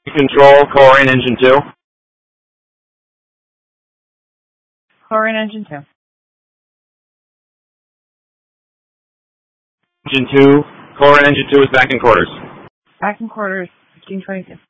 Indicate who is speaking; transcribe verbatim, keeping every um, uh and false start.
Speaker 1: Control, core in engine two.
Speaker 2: Core in engine two.
Speaker 1: Engine two, core in engine two is back in quarters.
Speaker 2: Back in quarters, fifteen twenty-two.